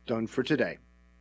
done for today.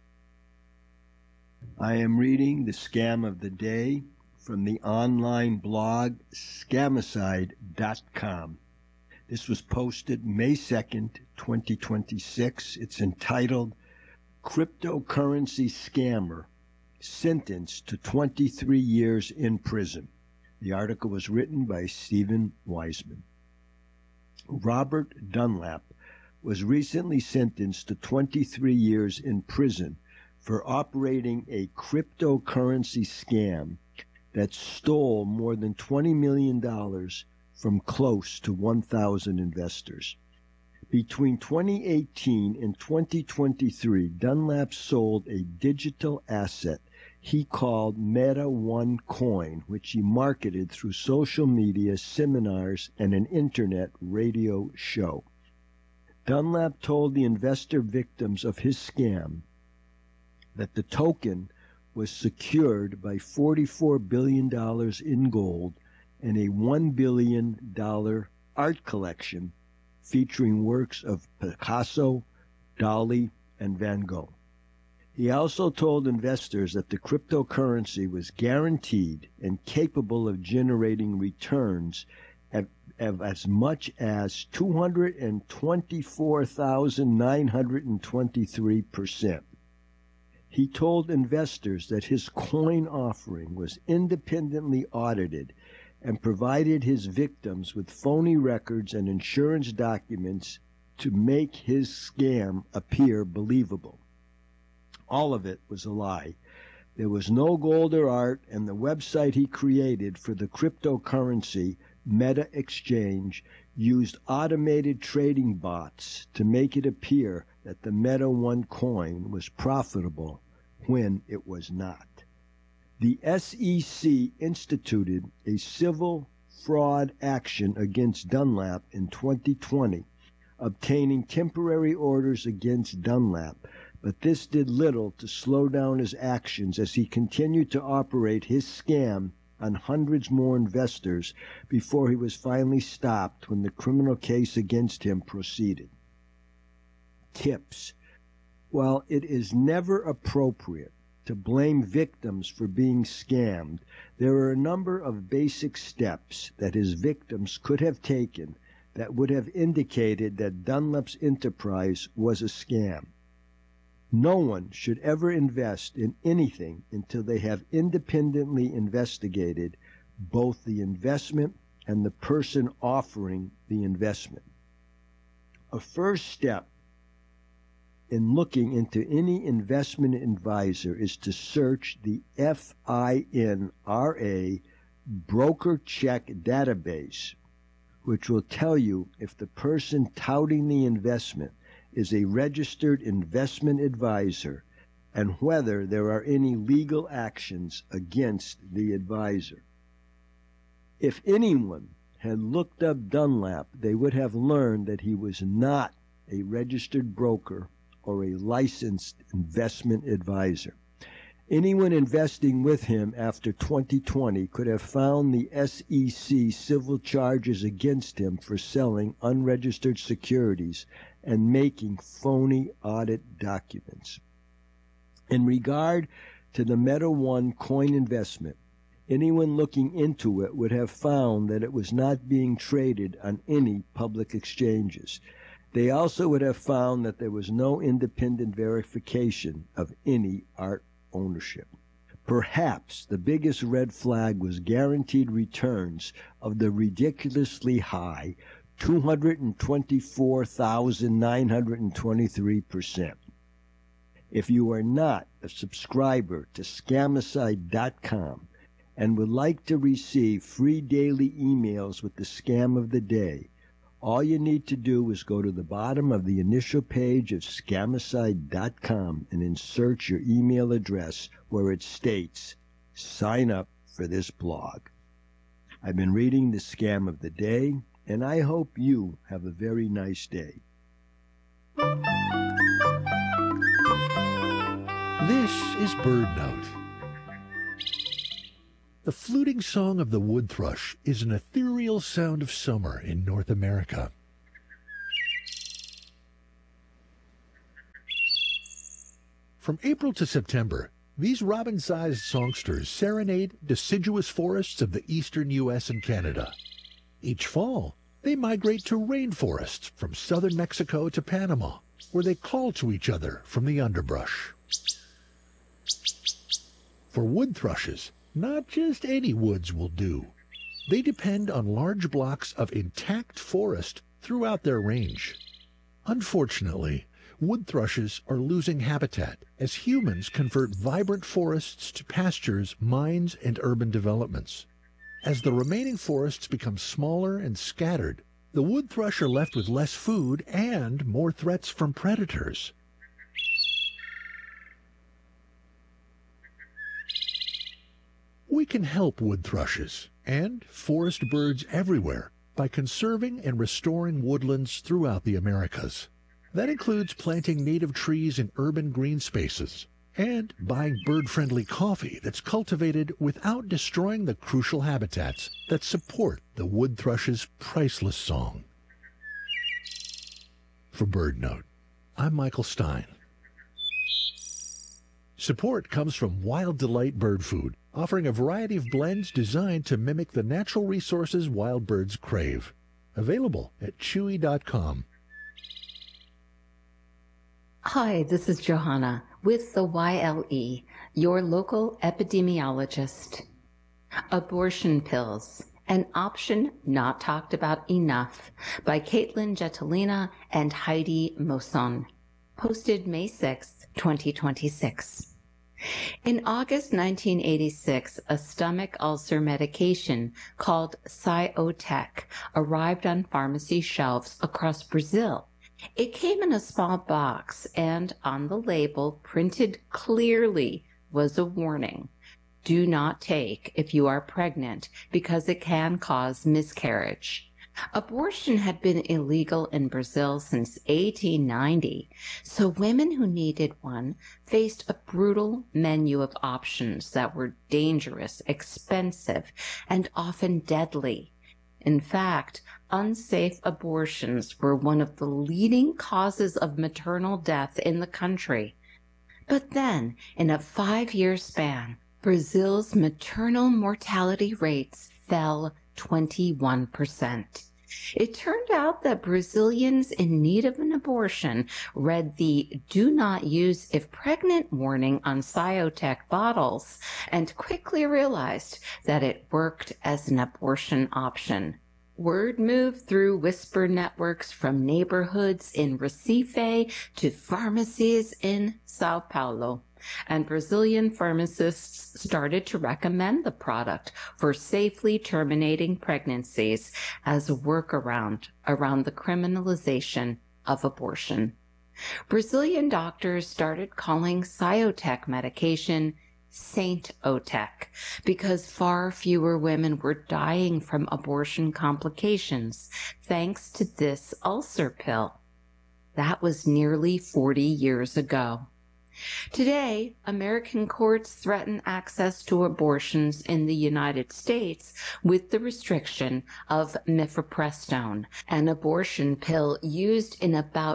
I am reading the scam of the day from the online blog Scamicide.com. This was posted May 2nd, 2026. It's entitled Cryptocurrency Scammer Sentenced to 23 Years in Prison. The article was written by Stephen Wiseman. Robert Dunlap was recently sentenced to 23 years in prison for operating a cryptocurrency scam that stole more than $20 million from close to 1,000 investors. Between 2018 and 2023, Dunlap sold a digital asset he called Meta One Coin, which he marketed through social media, seminars, and an internet radio show. Dunlap told the investor victims of his scam that the token was secured by $44 billion in gold and a $1 billion art collection featuring works of Picasso, Dali, and Van Gogh. He also told investors that the cryptocurrency was guaranteed and capable of generating returns of as much as 224,923%. He told investors that his coin offering was independently audited and provided his victims with phony records and insurance documents to make his scam appear believable. All of it was a lie. There was no gold or art, and the website he created for the cryptocurrency Meta Exchange used automated trading bots to make it appear that the Meta One coin was profitable when it was not. The SEC instituted a civil fraud action against Dunlap in 2020, obtaining temporary orders against Dunlap, but this did little to slow down his actions as he continued to operate his scam on hundreds more investors before he was finally stopped when the criminal case against him proceeded. Tips. While it is never appropriate to blame victims for being scammed, there are a number of basic steps that his victims could have taken that would have indicated that Dunlap's enterprise was a scam. No one should ever invest in anything until they have independently investigated both the investment and the person offering the investment. A first step in looking into any investment advisor is to search the FINRA broker check database, which will tell you if the person touting the investment is a registered investment advisor and whether there are any legal actions against the advisor. If anyone had looked up Dunlap, they would have learned that he was not a registered broker or a licensed investment advisor. Anyone investing with him after 2020 could have found the SEC civil charges against him for selling unregistered securities and making phony audit documents. In regard to the Meta One coin investment, anyone looking into it would have found that it was not being traded on any public exchanges. They also would have found that there was no independent verification of any art ownership. Perhaps the biggest red flag was guaranteed returns of the ridiculously high 224,923%. If you are not a subscriber to Scamicide.com and would like to receive free daily emails with the scam of the day, all you need to do is go to the bottom of the initial page of Scamicide.com and insert your email address where it states, "Sign up for this blog." I've been reading the scam of the day, and I hope you have a very nice day. This is Bird Note. The fluting song of the wood thrush is an ethereal sound of summer in North America. From April to September, these robin-sized songsters serenade deciduous forests of the eastern U.S. and Canada. Each fall, they migrate to rainforests from southern Mexico to Panama, where they call to each other from the underbrush. For wood thrushes, not just any woods will do. They depend on large blocks of intact forest throughout their range. Unfortunately, wood thrushes are losing habitat as humans convert vibrant forests to pastures, mines, and urban developments. As the remaining forests become smaller and scattered, the wood thrush are left with less food and more threats from predators. We can help wood thrushes and forest birds everywhere by conserving and restoring woodlands throughout the Americas. That includes planting native trees in urban green spaces and buying bird-friendly coffee that's cultivated without destroying the crucial habitats that support the wood thrush's priceless song. For BirdNote, I'm Michael Stein. Support comes from Wild Delight Bird Food, offering a variety of blends designed to mimic the natural resources wild birds crave. Available at chewy.com. Hi, this is Johanna with the YLE, your local epidemiologist. Abortion pills, an option not talked about enough, by Caitlin Jetelina and Heidi Mosson. Posted May 6, 2026. In August 1986, a stomach ulcer medication called Cyotec arrived on pharmacy shelves across Brazil. It came in a small box, and on the label, printed clearly, was a warning. Do not take if you are pregnant because it can cause miscarriage. Abortion had been illegal in Brazil since 1890, so women who needed one faced a brutal menu of options that were dangerous, expensive, and often deadly. In fact, unsafe abortions were one of the leading causes of maternal death in the country. But then, in a 5-year span, Brazil's maternal mortality rates fell 21%. It turned out that Brazilians in need of an abortion read the "Do Not Use If Pregnant" warning on Cyotec bottles and quickly realized that it worked as an abortion option. Word moved through whisper networks from neighborhoods in Recife to pharmacies in Sao Paulo, and Brazilian pharmacists started to recommend the product for safely terminating pregnancies as a workaround around the criminalization of abortion. Brazilian doctors started calling Cyotec medication Saint-Otec because far fewer women were dying from abortion complications thanks to this ulcer pill. That was nearly 40 years ago. Today, American courts threaten access to abortions in the United States with the restriction of mifepristone, an abortion pill used in about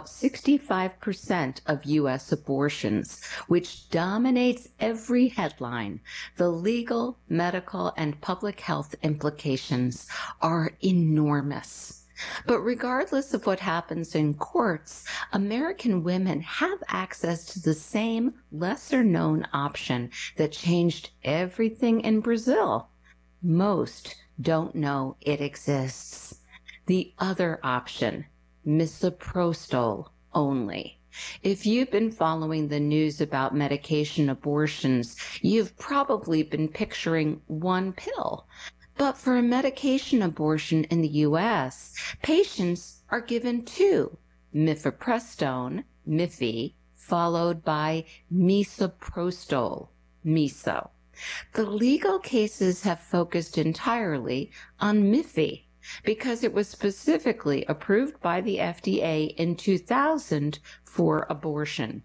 65% of U.S. abortions, which dominates every headline. The legal, medical, and public health implications are enormous. But regardless of what happens in courts, American women have access to the same lesser-known option that changed everything in Brazil. Most don't know it exists. The other option, misoprostol only. If you've been following the news about medication abortions, you've probably been picturing one pill. But for a medication abortion in the U.S., patients are given two, mifepristone, Miffy, followed by misoprostol, Miso. The legal cases have focused entirely on Miffy because it was specifically approved by the FDA in 2000 for abortion.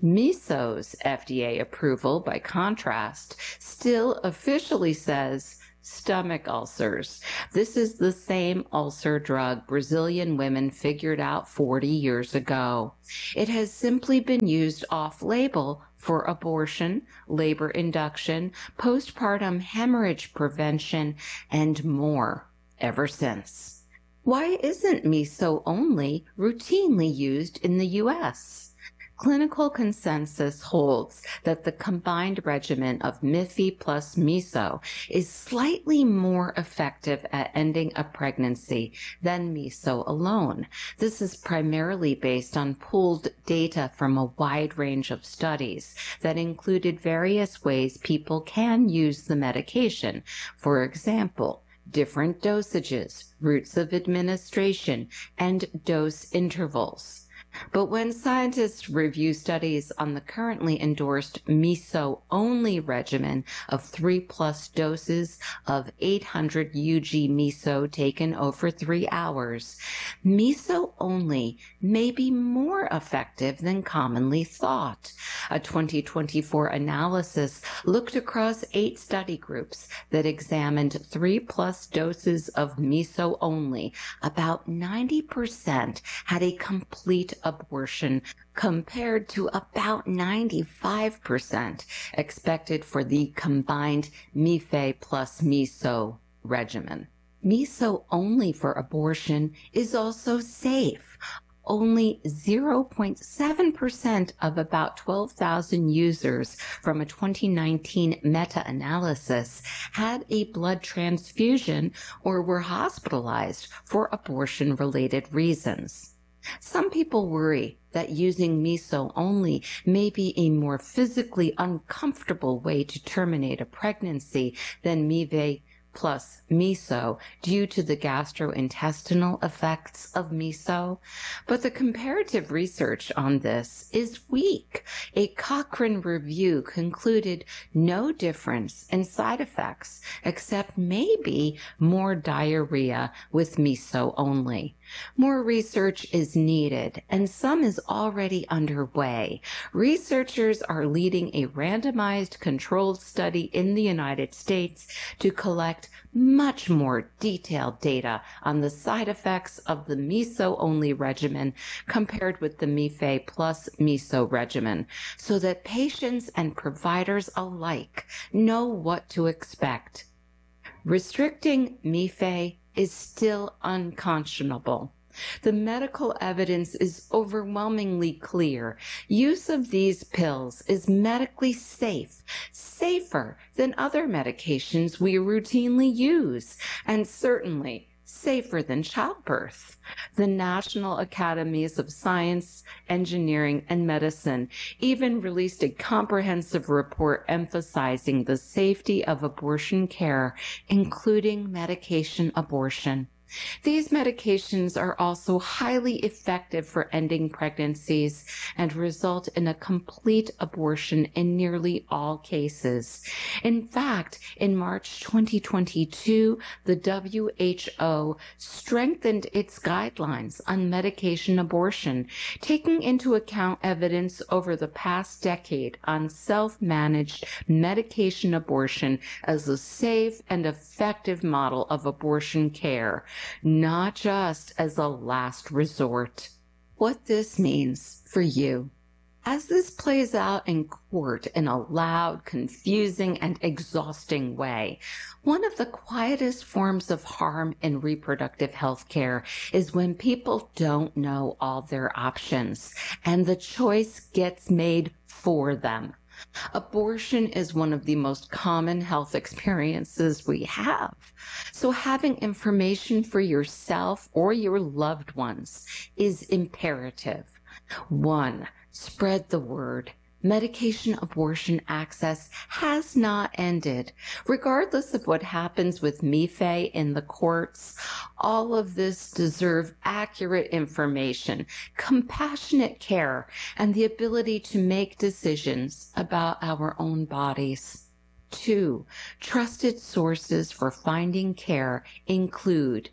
Miso's FDA approval, by contrast, still officially says stomach ulcers. This is the same ulcer drug Brazilian women figured out 40 years ago. It has simply been used off-label for abortion, labor induction, postpartum hemorrhage prevention, and more ever since. Why isn't miso only routinely used in the U.S.? Clinical consensus holds that the combined regimen of MIFI plus miso is slightly more effective at ending a pregnancy than miso alone. This is primarily based on pooled data from a wide range of studies that included various ways people can use the medication. For example, different dosages, routes of administration, and dose intervals. But when scientists review studies on the currently endorsed miso-only regimen of 3+ doses of 800 UG miso taken over 3 hours, miso-only may be more effective than commonly thought. A 2024 analysis looked across 8 study groups that examined 3+ doses of miso-only. About 90% had a complete abortion compared to about 95% expected for the combined MIFE plus miso regimen. Miso only for abortion is also safe. Only 0.7% of about 12,000 users from a 2019 meta-analysis had a blood transfusion or were hospitalized for abortion-related reasons. Some people worry that using miso only may be a more physically uncomfortable way to terminate a pregnancy than MIFE plus miso due to the gastrointestinal effects of miso, but the comparative research on this is weak. A Cochrane review concluded no difference in side effects except maybe more diarrhea with miso only. More research is needed, and some is already underway. Researchers are leading a randomized controlled study in the United States to collect much more detailed data on the side effects of the miso-only regimen compared with the MIFE plus miso regimen, so that patients and providers alike know what to expect. Restricting MIFE is still unconscionable. The medical evidence is overwhelmingly clear. Use of these pills is medically safe, safer than other medications we routinely use, and certainly safer than childbirth. The National Academies of Science, Engineering, and Medicine even released a comprehensive report emphasizing the safety of abortion care, including medication abortion. These medications are also highly effective for ending pregnancies and result in a complete abortion in nearly all cases. In fact, in March 2022, the WHO strengthened its guidelines on medication abortion, taking into account evidence over the past decade on self-managed medication abortion as a safe and effective model of abortion care, not just as a last resort. What this means for you. As this plays out in court in a loud, confusing, and exhausting way, one of the quietest forms of harm in reproductive health care is when people don't know all their options, and the choice gets made for them. Abortion is one of the most common health experiences we have. So having information for yourself or your loved ones is imperative. 1. Spread the word. Medication abortion access has not ended. Regardless of what happens with MIFE in the courts, all of this deserves accurate information, compassionate care, and the ability to make decisions about our own bodies. 2. Trusted sources for finding care include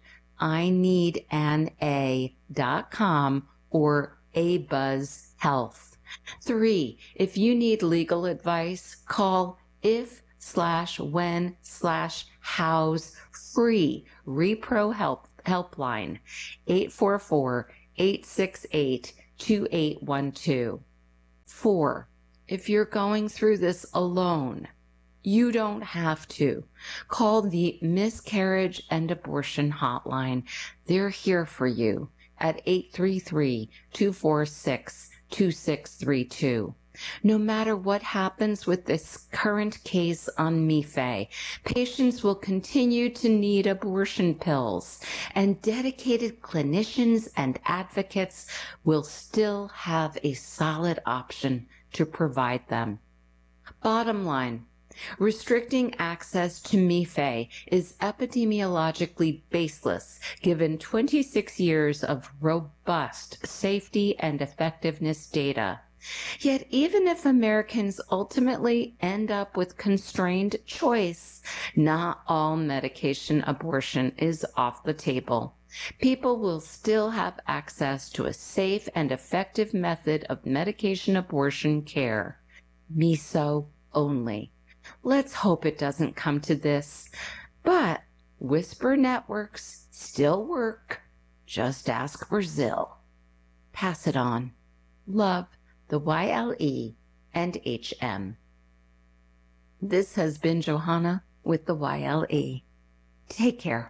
ineedana.com or ABuzz Health. 3. If you need legal advice, call If www.repro.org/when/house free repro helpline 844-868-2812. 4. If you're going through this alone, you don't have to. Call the Miscarriage and Abortion Hotline. They're here for you at 833-246-2632. No matter what happens with this current case on Mife, patients will continue to need abortion pills, and dedicated clinicians and advocates will still have a solid option to provide them. Bottom line, restricting access to Mife is epidemiologically baseless, given 26 years of robust safety and effectiveness data. Yet even if Americans ultimately end up with constrained choice, not all medication abortion is off the table. People will still have access to a safe and effective method of medication abortion care. MISO only. Let's hope it doesn't come to this. But whisper networks still work. Just ask Brazil. Pass it on. Love, the YLE and HM. This has been Johanna with the YLE. Take care.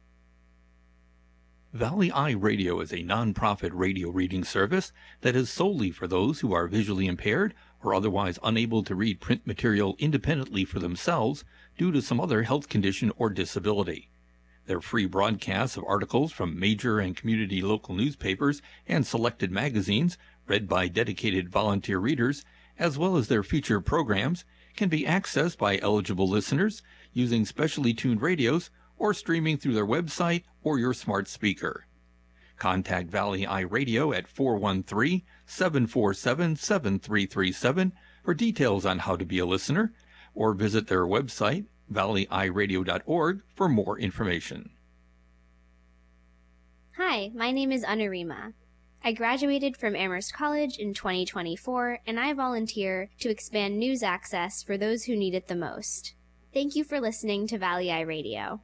Valley Eye Radio is a nonprofit radio reading service that is solely for those who are visually impaired or otherwise unable to read print material independently for themselves due to some other health condition or disability. Their free broadcasts of articles from major and community local newspapers and selected magazines, read by dedicated volunteer readers, as well as their feature programs, can be accessed by eligible listeners using specially tuned radios or streaming through their website or your smart speaker. Contact Valley Eye Radio at 413-747-7337 for details on how to be a listener, or visit their website, valleyeyeradio.org, for more information. Hi, my name is Anurima. I graduated from Amherst College in 2024, and I volunteer to expand news access for those who need it the most. Thank you for listening to Valley Eye Radio.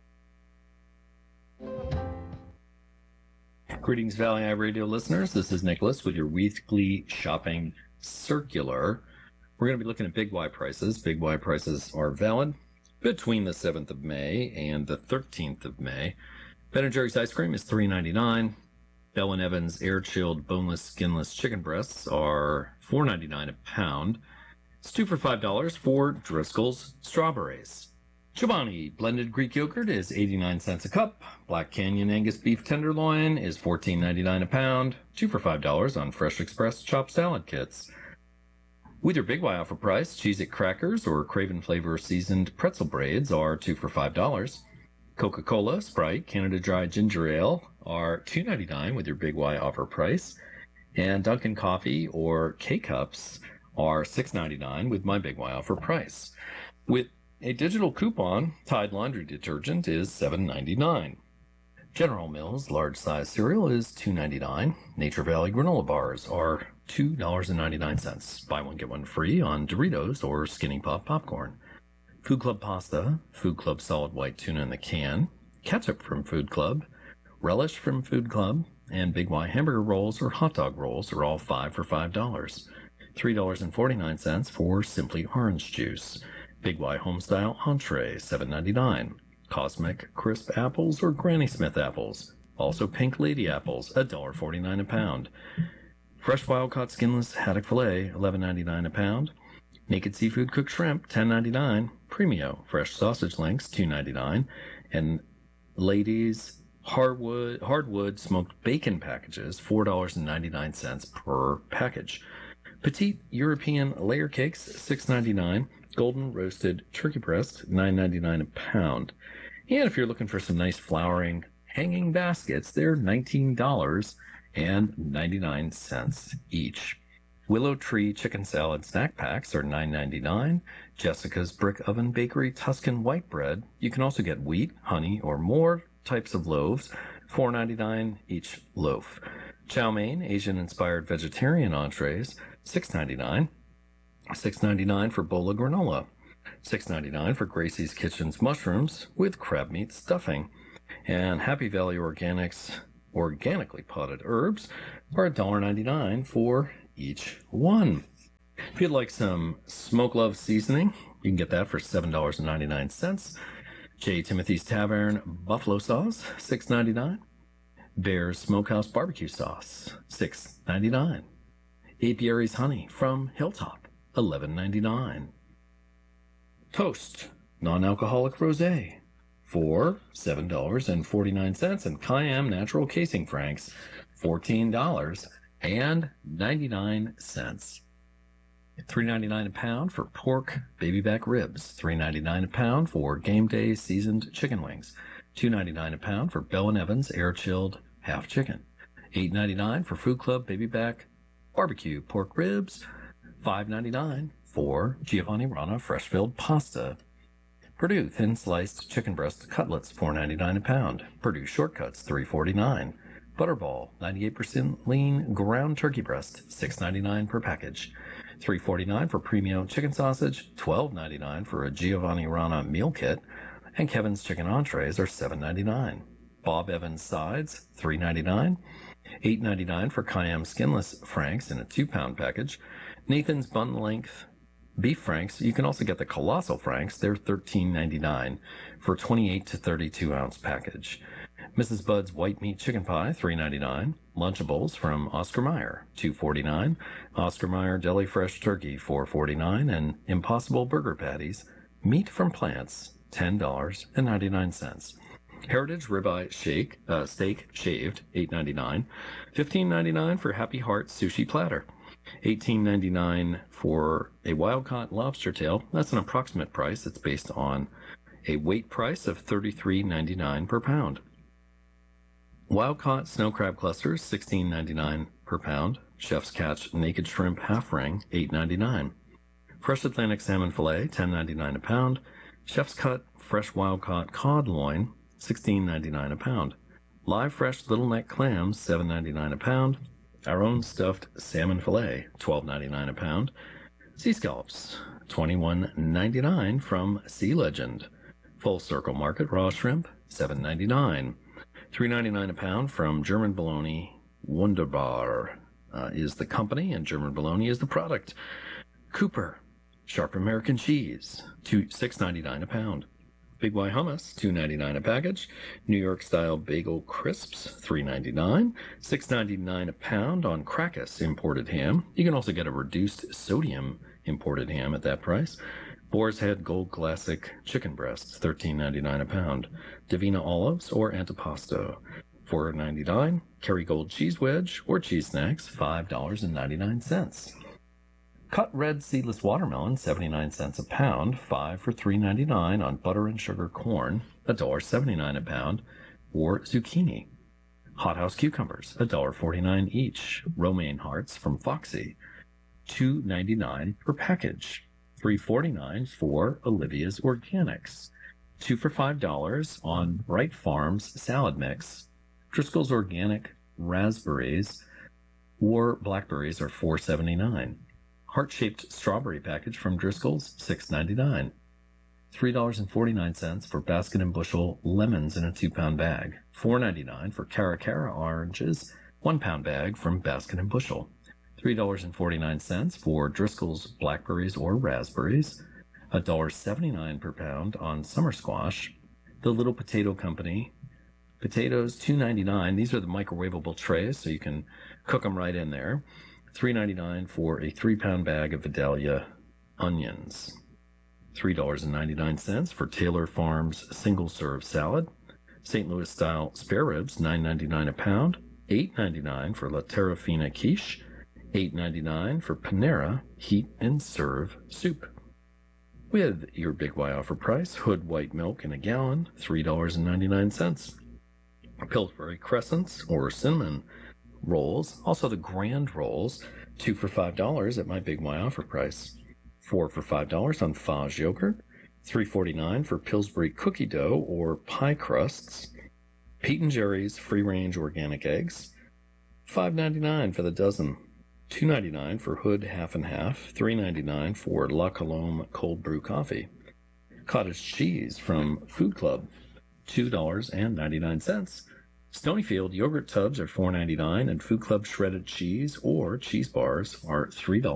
Greetings, Valley Eye Radio listeners. This is Nicholas with your weekly shopping circular. We're going to be looking at Big Y prices. Big Y prices are valid between the 7th of May and the 13th of May. Ben & Jerry's ice cream is $3.99. Bell & Evans air-chilled boneless, skinless chicken breasts are $4.99 a pound. It's 2 for $5 for Driscoll's strawberries. Chobani blended Greek yogurt is 89 cents a cup. Black Canyon Angus beef tenderloin is $14.99 a pound. 2 for $5 on Fresh Express chopped salad kits. With your Big Y offer price, Cheez-It crackers or Craven flavor seasoned pretzel braids are 2 for $5. Coca-Cola, Sprite, Canada Dry Ginger Ale are $2.99 with your Big Y offer price. And Dunkin' Coffee or K-Cups are $6.99 with my Big Y offer price. With a digital coupon, Tide laundry detergent is $7.99. General Mills large size cereal is $2.99. Nature Valley granola bars are $2.99. Buy one, get one free on Doritos or Skinny Pop popcorn. Food Club pasta, Food Club solid white tuna in the can, ketchup from Food Club, relish from Food Club, and Big Y hamburger rolls or hot dog rolls are all 5 for $5. $3.49 for Simply Orange Juice. Big Y Homestyle Entree, $7.99. Cosmic Crisp Apples or Granny Smith Apples. Also Pink Lady Apples, $1.49 a pound. Fresh Wild-Caught Skinless Haddock Filet, $11.99 a pound. Naked Seafood Cooked Shrimp, $10.99. Premio Fresh Sausage Links, $2.99. And Ladies Hardwood Smoked Bacon Packages, $4.99 per package. Petite European Layer Cakes, $6.99. Golden Roasted Turkey Breast, $9.99 a pound. And if you're looking for some nice flowering hanging baskets, they're $19.99 each. Willow Tree Chicken Salad Snack Packs are $9.99. Jessica's Brick Oven Bakery Tuscan White Bread. You can also get wheat, honey, or more types of loaves, $4.99 each loaf. Chow mein Asian-inspired vegetarian entrees, $6.99. $6.99 for bowl of granola. $6.99 for Gracie's Kitchen's mushrooms with crab meat stuffing. And Happy Valley Organics organically potted herbs are $1.99 for each one. If you'd like some Smoke Love seasoning, you can get that for $7.99. J. Timothy's Tavern Buffalo Sauce, $6.99. Bear's Smokehouse Barbecue Sauce, $6.99. Apiary's Honey from Hilltop, $11.99. Toast, non-alcoholic rosé, for $7.49, and Cayenne Natural Casing Franks, $14.99. $3.99 a pound for pork baby back ribs, $3.99 a pound for Game Day seasoned chicken wings, $2.99 a pound for Bell & Evans air chilled half chicken, $8.99 for Food Club baby back barbecue pork ribs, $5.99 for Giovanni Rana fresh filled pasta. Purdue thin sliced chicken breast cutlets, $4.99 a pound. Purdue shortcuts, $3.49. Butterball 98% lean ground turkey breast, $6.99 per package. $3.49 for premium chicken sausage, $12.99 for a Giovanni Rana meal kit, and Kevin's chicken entrees are $7.99. Bob Evans sides, $3.99. $8.99 for Cayenne skinless franks in a 2-pound package. Nathan's bun length beef franks, you can also get the colossal franks, they're $13.99 for a 28 to 32 ounce package. Mrs. Bud's white meat chicken pie, $3.99. Lunchables from Oscar Mayer, $2.49. Oscar Mayer deli fresh turkey, $4.49. And Impossible burger patties, meat from plants, $10.99. Heritage ribeye steak shaved, $8.99. $15.99 for Happy Heart sushi platter. $18.99 for a wild-caught lobster tail. That's an approximate price. It's based on a weight price of $33.99 per pound. Wild-caught snow crab clusters, $16.99 per pound. Chef's Catch naked shrimp half ring, $8.99. Fresh Atlantic salmon fillet, $10.99 a pound. Chef's Cut fresh wild-caught cod loin, $16.99 a pound. Live fresh little neck clams, $7.99 a pound. Our own stuffed salmon fillet, $12.99 a pound. Sea scallops, $21.99 from Sea Legend. Full Circle Market raw shrimp, $7.99. $3.99 a pound from German Bologna. Wunderbar is the company, and German Bologna is the product. Cooper Sharp American cheese, $6.99 a pound. Big Y hummus, $2.99 a package. New York style bagel crisps, $3.99. $6.99 a pound on Crackus imported ham. You can also get a reduced sodium imported ham at that price. Boar's Head Gold Classic chicken breasts, $13.99 a pound. Divina olives or antipasto, $4.99. Kerrygold cheese wedge or cheese snacks, $5.99. Cut red seedless watermelon, 79 cents a pound, 5 for $3.99 on butter and sugar corn, $1.79 a pound, or zucchini. Hothouse cucumbers, $1.49 each. Romaine hearts from Foxy, $2.99 per package. $3.49 for Olivia's Organics. 2 for $5 on Bright Farms salad mix. Driscoll's Organic raspberries or blackberries are $4.79. Heart-shaped strawberry package from Driscoll's, $6.99. $3.49 for Baskin & Bushel lemons in a 2-pound bag. $4.99 for Cara Cara oranges, 1-pound bag from Baskin & Bushel. $3.49 for Driscoll's blackberries or raspberries. $1.79 per pound on summer squash. The Little Potato Company potatoes, $2.99. These are the microwavable trays, so you can cook them right in there. $3.99 for a 3-pound bag of Vidalia onions. $3.99 for Taylor Farms single-serve salad. St. Louis style spare ribs, $9.99 a pound. $8.99 for La Terrafina quiche. $8.99 for Panera heat and serve soup. We had your Big Y offer price. Hood white milk in a gallon, $3.99. Pillsbury crescents or cinnamon rolls, also the grand rolls, 2 for $5 at my Big Y offer price. 4 for $5 on Fage yogurt. $3.49 for Pillsbury cookie dough or pie crusts. Pete and Jerry's free-range organic eggs. $5.99 for the dozen. $2.99 for Hood Half and Half, $3.99 for La Colombe Cold Brew Coffee. Cottage cheese from Food Club, $2.99. Stonyfield yogurt tubs are $4.99, and Food Club shredded cheese or cheese bars are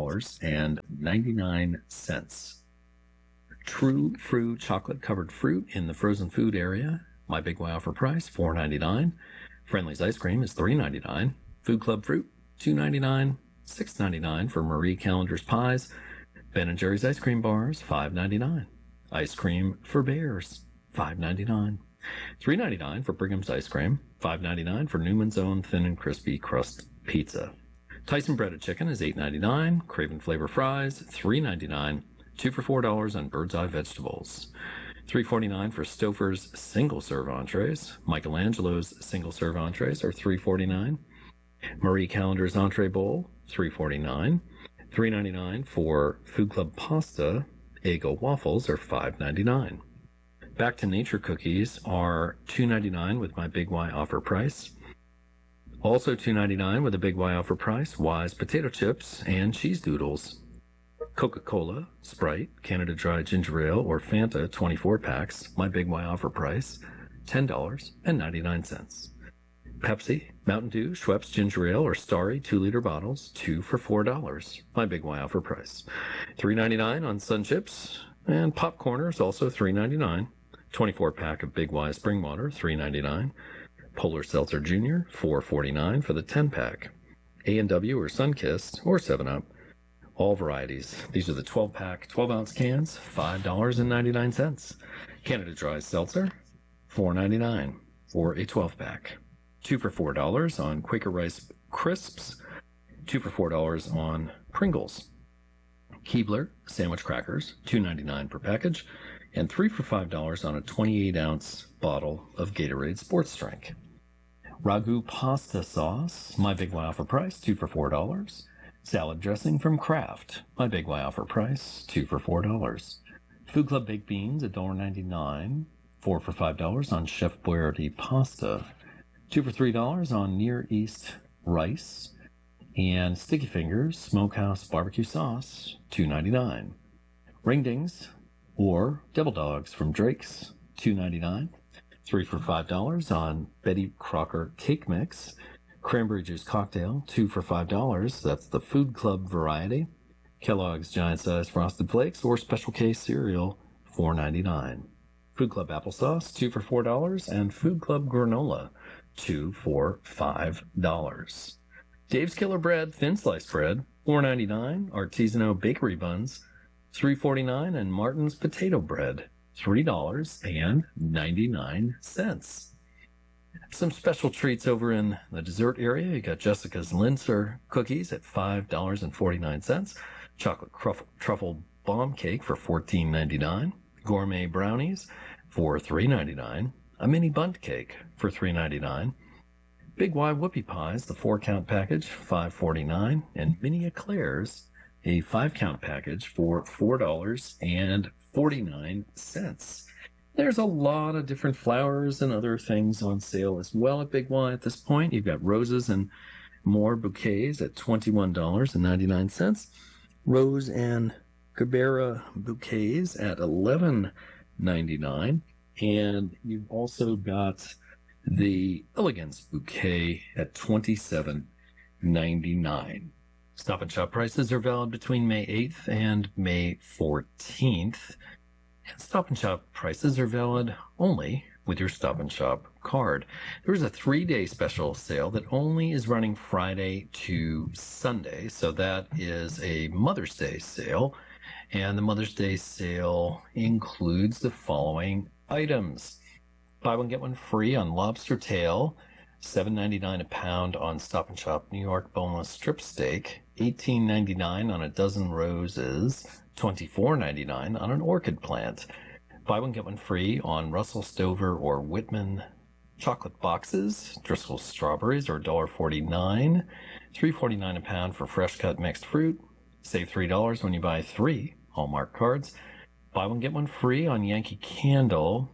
$3.99. True Fruit chocolate covered fruit in the frozen food area. My Big Y offer price, $4.99. Friendly's ice cream is $3.99. Food Club fruit, $2.99. $6.99 for Marie Callender's pies. Ben & Jerry's ice cream bars, $5.99. Ice cream for bears, $5.99. $3.99 for Brigham's ice cream, $5.99 for Newman's Own thin and crispy crust pizza. Tyson breaded chicken is $8.99. Craven flavor fries, $3.99. 2 for $4 on Bird's Eye vegetables. $3.49 for Stouffer's single-serve entrees. Michelangelo's single-serve entrees are $3.49. Marie Callender's entree bowl, $3.49. $3.99 for Food Club pasta. Eggo waffles are $5.99. Back to Nature cookies are $2.99 with my Big Y offer price. Also $2.99 with a Big Y offer price, Wise potato chips and cheese doodles. Coca-Cola, Sprite, Canada Dry Ginger Ale, or Fanta 24 packs, my Big Y offer price, $10.99. Pepsi, Mountain Dew, Schweppes Ginger Ale, or Starry 2-liter bottles, 2 for $4, my Big Y offer price. $3.99 on Sun Chips, and Popcorners, also $3.99. 24-pack of Big Y Spring Water, $3.99. Polar Seltzer Jr., $4.49 for the 10-pack. A&W or Sunkist, or 7-Up. All varieties. These are the 12-pack, 12-ounce cans, $5.99. Canada Dry Seltzer, $4.99 for a 12-pack. 2 for $4 on Quaker Rice Crisps, 2 for $4 on Pringles. Keebler sandwich crackers, $2.99 per package, and 3 for $5 on a 28-ounce bottle of Gatorade Sports Drink. Ragu pasta sauce, my Big Y offer price, 2 for $4. Salad dressing from Kraft, my Big Y offer price, 2 for $4. Food Club baked beans, $1.99, 4 for $5 on Chef Boyardee pasta, 2 for $3 on Near East rice, and Sticky Fingers Smokehouse barbecue sauce, $2.99. Ringdings or Devil Dogs from Drake's, $2.99. 3 for $5 on Betty Crocker cake mix. Cranberry juice cocktail, 2 for $5. That's the Food Club variety. Kellogg's giant size Frosted Flakes or Special K cereal, $4.99. Food Club applesauce, 2 for $4. And Food Club granola, 2 for $5. Dave's Killer Bread thin sliced bread, $4.99. Artisanal bakery buns, $3.49. And Martin's potato bread, $3.99. Some special treats over in the dessert area. You got Jessica's Linzer cookies at $5.49. Chocolate truffle bomb cake for $14.99. Gourmet brownies for $3.99. A mini bundt cake for $3.99. Big Y whoopie pies, the 4-count package, $5.49. And mini eclairs, a 5-count package for $4.49. There's a lot of different flowers and other things on sale as well at Big Y at this point. You've got roses and more bouquets at $21.99. Rose and Gerbera bouquets at $11.99. And you've also got the Elegance bouquet at $27.99. Stop and Shop prices are valid between May 8th and May 14th. And Stop and Shop prices are valid only with your Stop and Shop card. There is a 3-day special sale that only is running Friday to Sunday. So that is a Mother's Day sale. And the Mother's Day sale includes the following items. Buy one, get one free on lobster tail, $7.99 a pound on Stop and Shop New York boneless strip steak, $18.99 on a dozen roses, $24.99 on an orchid plant. Buy one, get one free on Russell Stover or Whitman chocolate boxes. Driscoll's strawberries are $1.49, $3.49 a pound for fresh cut mixed fruit. Save $3 when you buy 3 Hallmark cards. Buy one, get one free on Yankee Candle,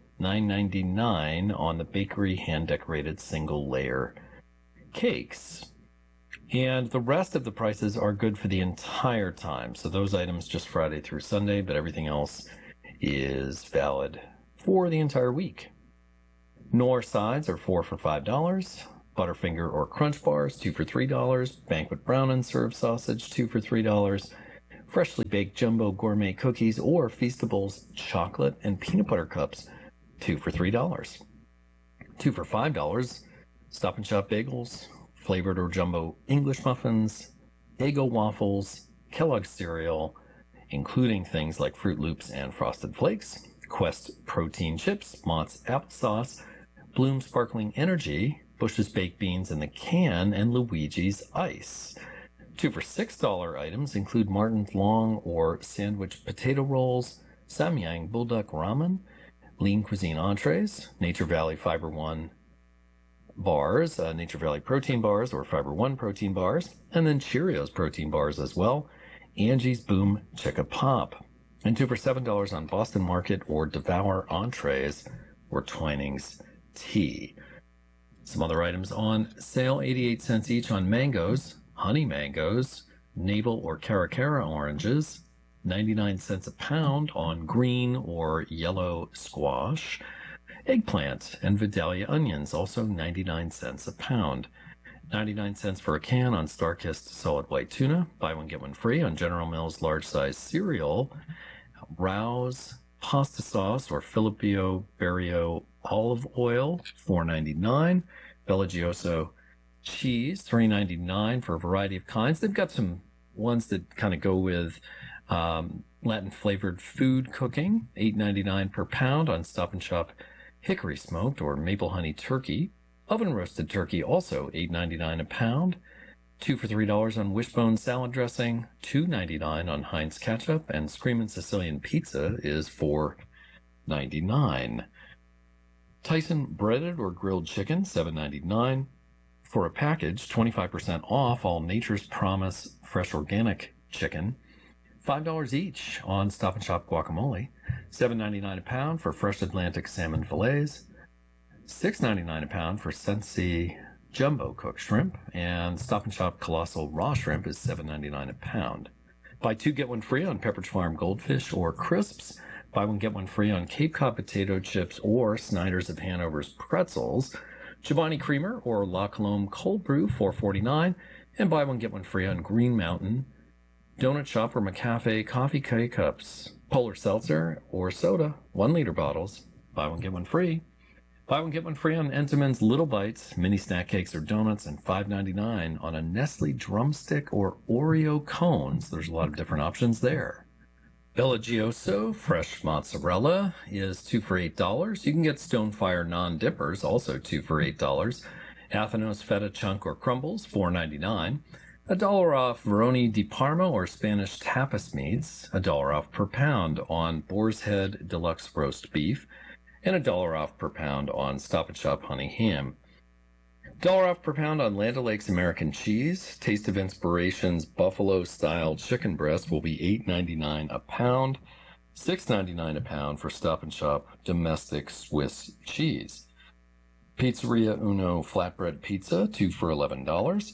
$9.99 on the bakery hand decorated single layer cakes. And the rest of the prices are good for the entire time. So those items just Friday through Sunday, but everything else is valid for the entire week. Knorr sides are 4 for $5. Butterfinger or Crunch bars, 2 for $3. Banquet brown and served sausage, 2 for $3. Freshly baked jumbo gourmet cookies or Feastables chocolate and peanut butter cups, 2 for $3. 2 for $5. Stop and Shop bagels, flavored or jumbo English muffins, Eggo waffles, Kellogg's cereal, including things like Fruit Loops and Frosted Flakes, Quest protein chips, Mott's applesauce, Bloom sparkling energy, Bush's baked beans in the can, and Luigi's ice. 2 for $6 items include Martin's long or sandwich potato rolls, Samyang bulldog ramen, lean cuisine entrees, Nature Valley Fiber One bars, Nature Valley protein bars or Fiber One protein bars, and then Cheerios protein bars as well, Angie's Boom Chicka Pop, and 2 for $7 on Boston Market or Devour entrees or Twinings tea. Some other items on sale, 88 cents each on mangoes, honey mangoes, navel or caracara oranges, 99 cents a pound on green or yellow squash, eggplant and Vidalia onions, also 99 cents a pound. 99 cents for a can on Starkist solid white tuna, buy one get one free on General Mills large size cereal, Rouse pasta sauce or Filippo Berrio olive oil, $4.99. Bella Gioso cheese, $3.99 for a variety of kinds. They've got some ones that kind of go with Latin flavored food cooking, $8.99 per pound on Stop and Shop hickory smoked or maple honey turkey. Oven roasted turkey, also $8.99 a pound. 2 for $3 on Wishbone salad dressing, $2.99 on Heinz ketchup, and Screamin' Sicilian pizza is $4.99. Tyson breaded or grilled chicken, $7.99. For a package, 25% off all Nature's Promise fresh organic chicken, $5 each on Stop and Shop guacamole, $7.99 a pound for fresh Atlantic salmon fillets, $6.99 a pound for Sensi jumbo cooked shrimp, and Stop and Shop colossal raw shrimp is $7.99 a pound. Buy two get one free on Pepperidge Farm goldfish or crisps. Buy one get one free on Cape Cod potato chips or Snyder's of Hanover's pretzels. Chobani Creamer or La Colombe cold brew, $4.49, and buy one get one free on Green Mountain Donut Shop or McCafe coffee K-Cups. Polar Seltzer or soda, 1 liter bottles, buy one get one free. Buy one get one free on Entenmann's Little Bites, mini snack cakes or donuts, and $5.99 on a Nestle drumstick or Oreo cones. There's a lot of different options there. Bella Gioso fresh mozzarella is 2 for $8. You can get Stonefire non-dippers, also 2 for $8. Athenos feta chunk or crumbles, $4.99. $1 off Veroni di Parma or Spanish tapas meats, $1 off per pound on Boar's Head deluxe roast beef, and $1 off per pound on Stop and Shop honey ham. $1 off per pound on Land O'Lakes American cheese. Taste of Inspiration's buffalo-style chicken breast will be $8.99 a pound, $6.99 a pound for Stop and Shop domestic Swiss cheese. Pizzeria Uno flatbread pizza, 2 for $11,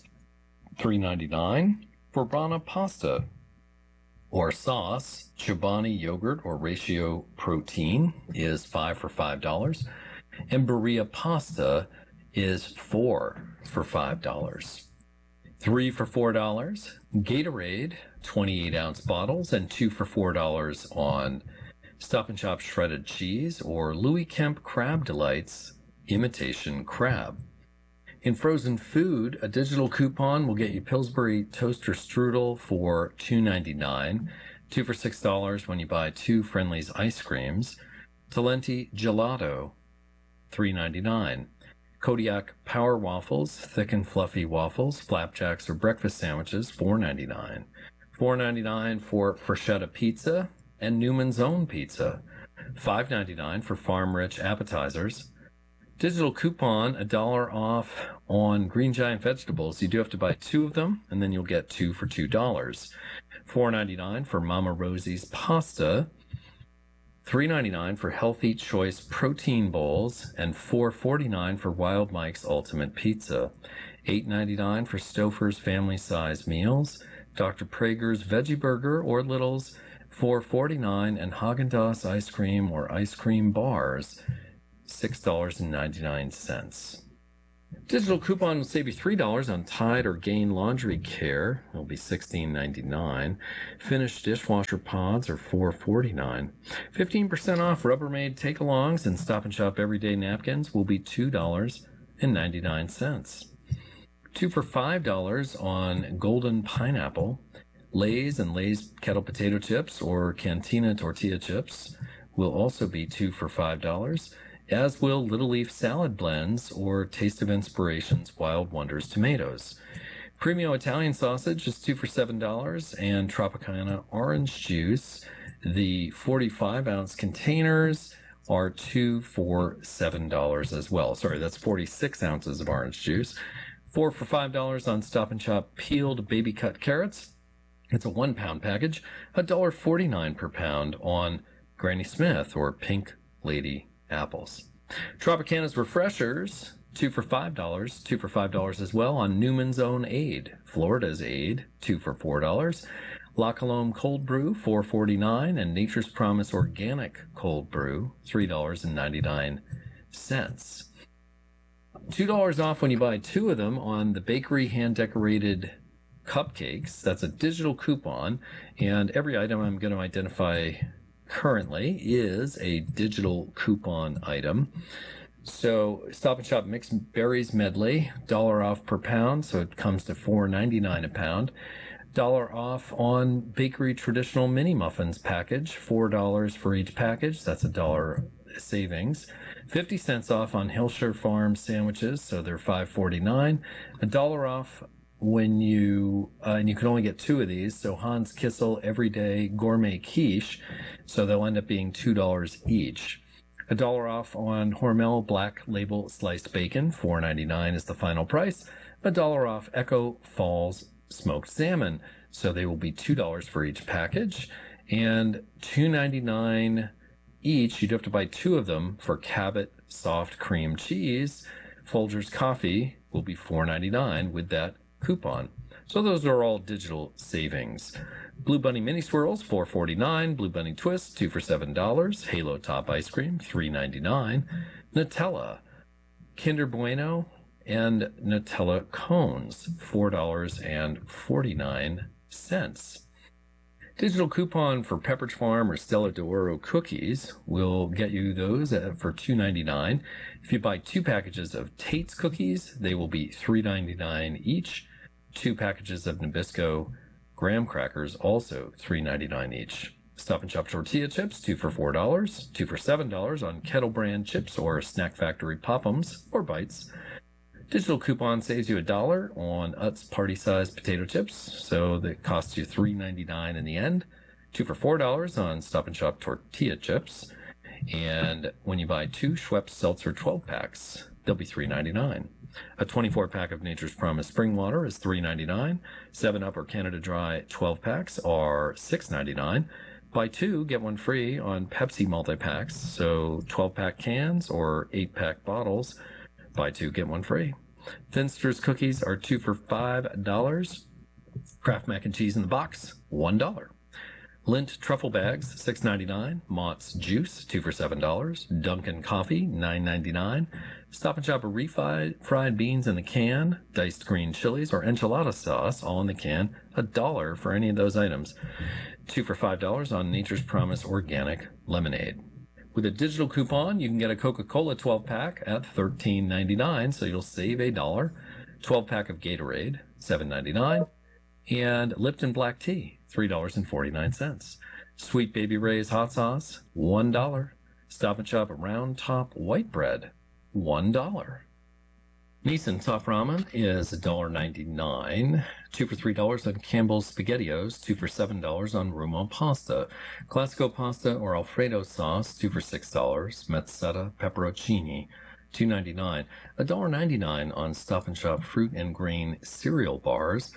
$3.99 for Brana pasta or sauce. Chobani yogurt or Ratio protein is 5 for $5, and Berea pasta is 4 for $5. 3 for $4, Gatorade 28-ounce bottles, and 2 for $4 on Stop and Shop shredded cheese or Louis Kemp Crab Delights imitation crab. In frozen food, a digital coupon will get you Pillsbury toaster strudel for $2.99, 2 for $6 when you buy 2 Friendly's ice creams. Talenti gelato, $3.99. Kodiak Power Waffles, thick and fluffy waffles, flapjacks, or breakfast sandwiches, $4.99. $4.99 for Freshetta Pizza and Newman's Own Pizza. $5.99 for Farm Rich appetizers. Digital coupon, $1 off on Green Giant vegetables. You do have to buy 2 of them, and then you'll get 2 for $2. $4.99 for Mama Rosie's pasta. $3.99 for Healthy Choice protein bowls, and $4.49 for Wild Mike's Ultimate Pizza. $8.99 for Stouffer's family size meals, Dr. Prager's Veggie Burger or Littles, $4.49, and Haagen-Dazs ice cream or ice cream bars, $6.99. Digital coupon will save you $3 on Tide or Gain laundry care. It'll be $16.99. Finished dishwasher pods are $4.49. 15% off Rubbermaid take-alongs and Stop and Shop everyday napkins will be $2.99. 2 for $5 on Golden Pineapple. Lay's and Lay's Kettle Potato Chips or Cantina Tortilla Chips will also be 2 for $5. As will Little Leaf Salad Blends or Taste of Inspirations Wild Wonders Tomatoes. Premio Italian Sausage is 2 for $7, and Tropicana Orange Juice, the 45-ounce containers, are 2 for $7 as well. Sorry, that's 46 ounces of orange juice. 4 for $5 on Stop and Shop peeled baby cut carrots. It's a 1-pound package. $1.49 per pound on Granny Smith or Pink Lady apples. Tropicana's Refreshers, 2 for $5, 2 for $5 as well on Newman's Own Aid. Florida's Aid, 2 for $4. La Colombe Cold Brew, $4.49, and Nature's Promise Organic Cold Brew, $3.99. $2 off when you buy 2 of them on the bakery hand-decorated cupcakes. That's a digital coupon, and every item I'm going to identify currently is a digital coupon item. So Stop and Shop Mixed Berries Medley, $1 off per pound, so it comes to $4.99 a pound. $1 off on Bakery Traditional Mini Muffins package, $4 for each package, that's $1 savings. 50 cents off on Hillshire Farm sandwiches, so they're $5.49. $1 off when you, and you can only get 2 of these, so Hans Kissel Everyday Gourmet Quiche, so they'll end up being $2 each. $1 off on Hormel Black Label Sliced Bacon, $4.99 is the final price. $1 off Echo Falls Smoked Salmon, so they will be $2 for each package. And $2.99 each, you'd have to buy 2 of them for Cabot Soft Cream Cheese. Folgers Coffee will be $4.99 with that coupon. So those are all digital savings. Blue Bunny Mini Swirls, $4.49. Blue Bunny Twist, 2 for $7. Halo Top Ice Cream, $3.99. Nutella, Kinder Bueno, and Nutella Cones, $4.49. Digital coupon for Pepperidge Farm or Stella d'Oro cookies will get you those for $2.99. If you buy 2 packages of Tate's cookies, they will be $3.99 each. 2 packages of Nabisco graham crackers, also $3.99 each. Stop and Shop tortilla chips, 2 for $4, 2 for $7 on Kettle Brand chips or Snack Factory Pop'ems or Bites. Digital coupon saves you $1 on Utz party-sized potato chips, so that costs you $3.99 in the end. 2 for $4 on Stop and Shop tortilla chips. And when you buy 2 Schweppes Seltzer 12 packs, they'll be $3.99. A 24-pack of Nature's Promise Spring Water is $3.99. 7-Up or Canada Dry 12 packs are $6.99. Buy 2, get 1 free on Pepsi multi-packs, so 12-pack cans or 8-pack bottles. Buy 2, get 1 free. Thinster's cookies are 2 for $5. Kraft mac and cheese in the box, $1. Lindt truffle bags, $6.99. Mott's juice, 2 for $7. Dunkin' coffee, $9.99. Stop and Shop refried beans in the can, diced green chilies, or enchilada sauce, all in the can, $1 for any of those items. 2 for $5 on Nature's Promise organic lemonade. With a digital coupon, you can get a Coca-Cola 12-pack at $13.99, so you'll save $1. 12-pack of Gatorade, $7.99. And Lipton Black Tea, $3.49. Sweet Baby Ray's hot sauce, $1. Stop and Shop Round Top white bread, $1. Nissan Top Ramen is $1.99. 2 for $3 on Campbell's SpaghettiOs, 2 for $7 on Roma pasta. Classico pasta or Alfredo sauce, 2 for $6. Mezzetta pepperoncini, $2.99. $1.99 on Stop and Shop fruit and grain cereal bars.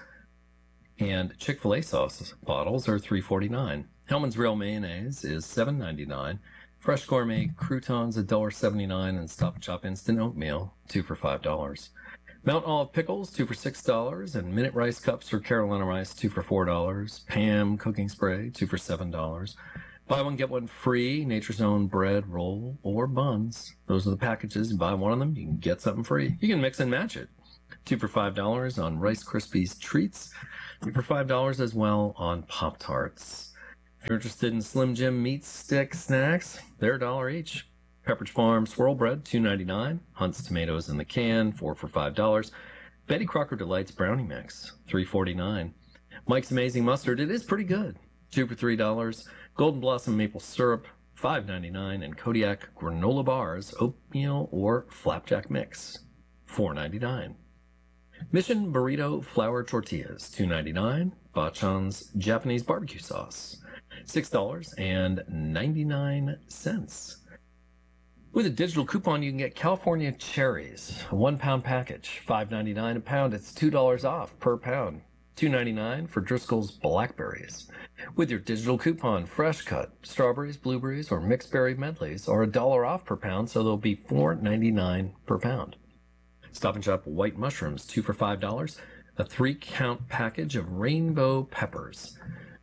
And Chick-fil-A sauce bottles are $3.49. Hellmann's Real Mayonnaise is $7.99. Fresh Gourmet croutons $1.79 and Stop and Shop instant oatmeal, 2 for $5. Mount Olive pickles, 2 for $6, and Minute Rice cups for Carolina rice, 2 for $4. Pam cooking spray, 2 for $7. Buy one, get one free, Nature's Own bread, roll, or buns. Those are the packages. You buy one of them, you can get something free. You can mix and match it. 2 for $5 on Rice Krispies treats. 2 for $5 as well on Pop-Tarts. If you're interested in Slim Jim meat stick snacks, they're $1 each. Pepperidge Farm swirl bread, $2.99. Hunt's tomatoes in the can, 4 for $5. Betty Crocker Delights brownie mix, $3.49. Mike's Amazing Mustard, it is pretty good, 2 for $3. Golden Blossom maple syrup, $5.99. And Kodiak granola bars, oatmeal or flapjack mix, $4.99. Mission Burrito flour tortillas, $2.99. Bachan's Japanese barbecue sauce, $6.99. With a digital coupon, you can get California cherries, a 1-pound package, $5.99 a pound. It's $2 off per pound. $2.99 for Driscoll's blackberries. With your digital coupon, fresh cut strawberries, blueberries, or mixed berry medleys are $1 off per pound, so they'll be $4.99 per pound. Stop and Shop white mushrooms, 2 for $5. A 3-count package of rainbow peppers,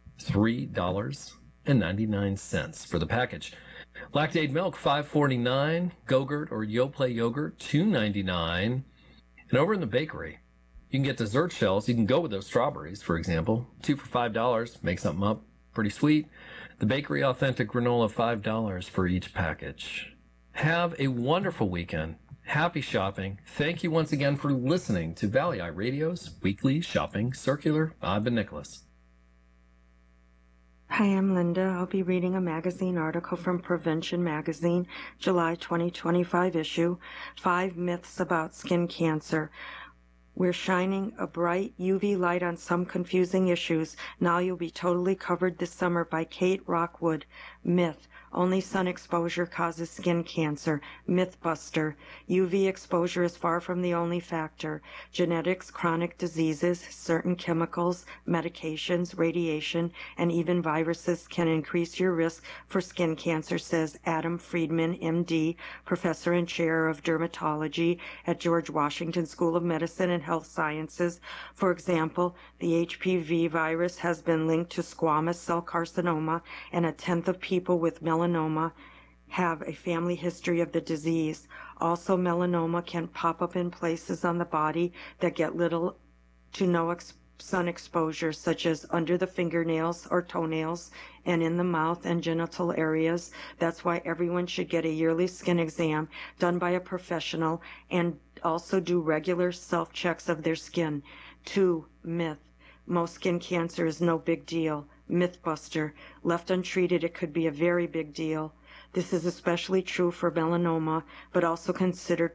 $3.99 for the package. Lactaid milk, $5.49. Go-Gurt or Yoplait yogurt, $2.99. And over in the bakery, you can get dessert shells. You can go with those strawberries, for example. 2 for $5. Make something up. Pretty sweet. The Bakery Authentic granola, $5 for each package. Have a wonderful weekend. Happy shopping. Thank you once again for listening to Valley Eye Radio's Weekly Shopping Circular. I've been Nicholas. Hi, I'm Linda. I'll be reading a magazine article from Prevention Magazine, July 2025 issue, 5 Myths About Skin Cancer. We're shining a bright UV light on some confusing issues. Now you'll be totally covered this summer by Kate Rockwood. Myth: only sun exposure causes skin cancer. Mythbuster: UV exposure is far from the only factor. Genetics, chronic diseases, certain chemicals, medications, radiation, and even viruses can increase your risk for skin cancer, says Adam Friedman, MD, professor and chair of dermatology at George Washington School of Medicine and Health Sciences. For example, the HPV virus has been linked to squamous cell carcinoma, and 1/10 of people with melanoma have a family history of the disease. Also, melanoma can pop up in places on the body that get little to no sun exposure, such as under the fingernails or toenails and in the mouth and genital areas. That's why everyone should get a yearly skin exam done by a professional and also do regular self-checks of their skin. 2. Myth: most skin cancer is no big deal. Mythbuster: left untreated, it could be a very big deal. This is especially true for melanoma, but also consider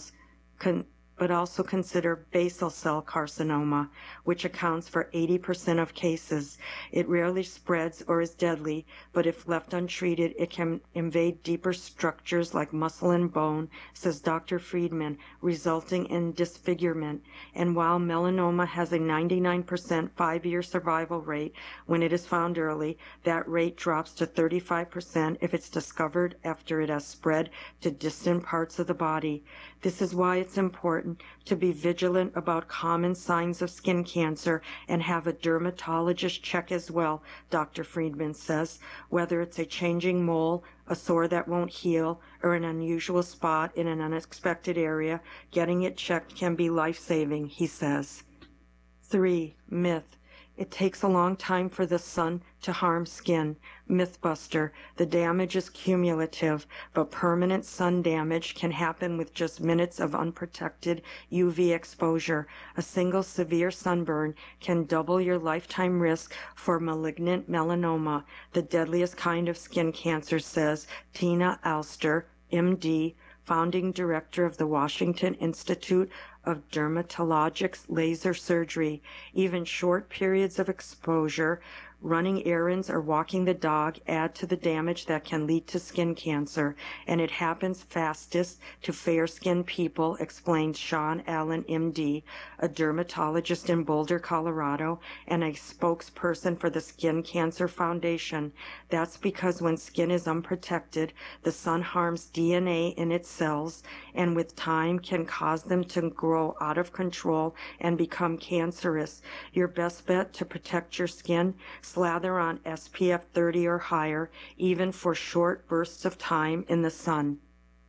basal cell carcinoma, which accounts for 80% of cases. It rarely spreads or is deadly, but if left untreated, it can invade deeper structures like muscle and bone, says Dr. Friedman, resulting in disfigurement. And while melanoma has a 99% 5-year survival rate when it is found early, that rate drops to 35% if it's discovered after it has spread to distant parts of the body. This is why it's important to be vigilant about common signs of skin cancer and have a dermatologist check as well, Dr. Friedman says. Whether it's a changing mole, a sore that won't heal, or an unusual spot in an unexpected area, getting it checked can be life-saving, he says. 3. Myth: it takes a long time for the sun to harm skin. Mythbuster: the damage is cumulative, but permanent sun damage can happen with just minutes of unprotected UV exposure. A single severe sunburn can double your lifetime risk for malignant melanoma, the deadliest kind of skin cancer, says Tina Alster, MD, founding director of the Washington Institute of Dermatologic Laser Surgery. Even short periods of exposure running errands, or walking the dog add to the damage that can lead to skin cancer, and it happens fastest to fair-skinned people, explains Sean Allen, MD, a dermatologist in Boulder, Colorado, and a spokesperson for the Skin Cancer Foundation. That's because when skin is unprotected, the sun harms DNA in its cells, and with time can cause them to grow out of control and become cancerous. Your best bet to protect your skin: slather on SPF 30 or higher, even for short bursts of time in the sun.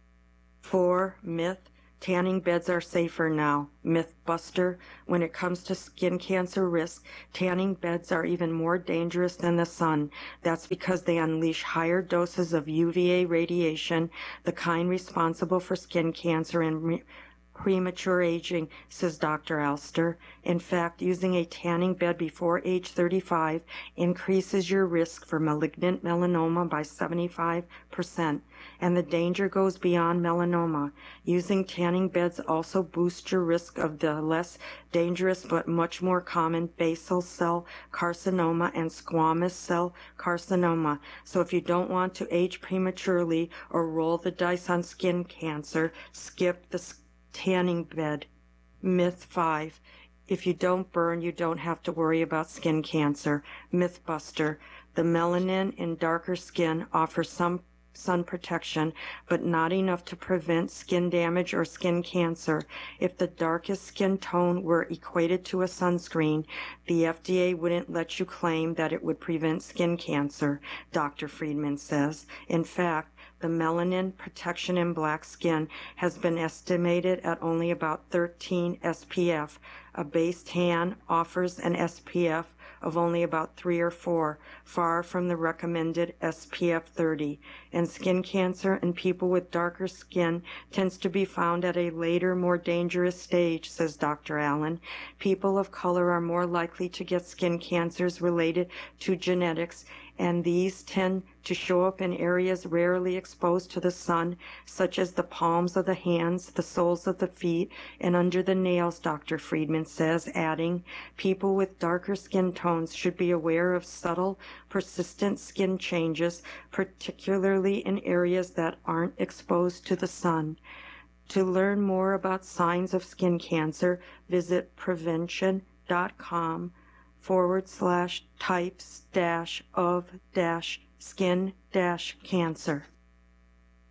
4. Myth: tanning beds are safer now. Mythbuster: when it comes to skin cancer risk, tanning beds are even more dangerous than the sun. That's because they unleash higher doses of UVA radiation, the kind responsible for skin cancer and premature aging, says Dr. Alster. In fact, using a tanning bed before age 35 increases your risk for malignant melanoma by 75%, and the danger goes beyond melanoma. Using tanning beds also boosts your risk of the less dangerous but much more common basal cell carcinoma and squamous cell carcinoma. So if you don't want to age prematurely or roll the dice on skin cancer, skip the tanning bed. Myth 5: if you don't burn, you don't have to worry about skin cancer. Mythbuster: the melanin in darker skin offers some sun protection, but not enough to prevent skin damage or skin cancer. If the darkest skin tone were equated to a sunscreen, the FDA wouldn't let you claim that it would prevent skin cancer, Dr. Friedman says. In fact, the melanin protection in black skin has been estimated at only about 13 SPF. A base tan offers an SPF of only about 3 or 4, far from the recommended SPF 30. And skin cancer in people with darker skin tends to be found at a later, more dangerous stage, says Dr. Allen. People of color are more likely to get skin cancers related to genetics, and these tend to show up in areas rarely exposed to the sun, such as the palms of the hands, the soles of the feet, and under the nails, Dr. Friedman says, adding, people with darker skin tones should be aware of subtle, persistent skin changes, particularly in areas that aren't exposed to the sun. To learn more about signs of skin cancer, visit prevention.com/types-of-skin-cancer.